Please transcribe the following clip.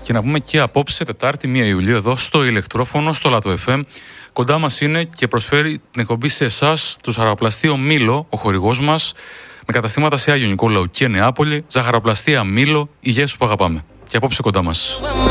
Και να πούμε και απόψε, Τετάρτη 1 Ιουλίου, εδώ στο ηλεκτρόφωνο, στο Λάτο FM. Κοντά μας είναι και προσφέρει την εκπομπή σε εσάς, του Ζαχαροπλαστείο Μήλο, ο χορηγός μας, με καταστήματα σε Άγιο Νικόλαο και Νεάπολη. Ζαχαροπλαστεία Μήλο, η γεύση που αγαπάμε. Και απόψε κοντά μας.